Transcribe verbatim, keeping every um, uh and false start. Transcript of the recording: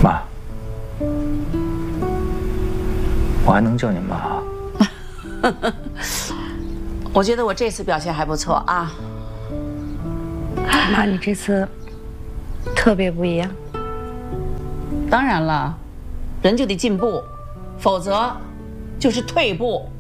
妈，我还能叫你妈啊？ 我觉得我这次表现还不错啊。 妈，你这次特别不一样。 当然了，人就得进步，否则就是退步。